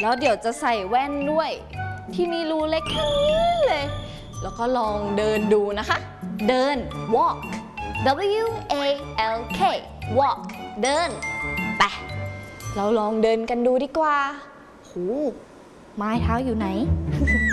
แล้วเดี๋ยวจะใส่แว่นด้วยที่มีรูเล็กแค่นี้เลยแล้วก็ลองเดินดูนะคะเดิน walk W A L K walk เดินไปเราลองเดินกันดูดีกว่าโหไม้เท้าอยู่ไหน